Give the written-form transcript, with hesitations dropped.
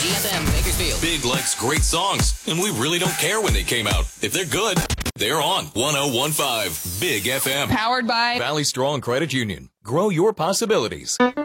FM, Bakersfield. Big likes great songs, and we really don't care when they came out. If they're good, they're on 1015 Big FM. Powered by Valley Strong Credit Union. Grow your possibilities.